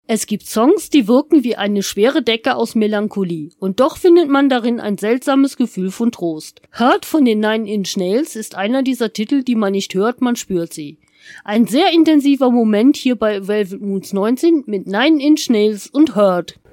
Es gibt Songs, die wirken wie eine schwere Decke aus Melancholie und doch findet man darin ein seltsames Gefühl von Trost. Hurt von den Nine Inch Nails ist einer dieser Titel, die man nicht hört, man spürt sie. Ein sehr intensiver Moment hier bei Velvet Moons 19 mit Nine Inch Nails und Hurt.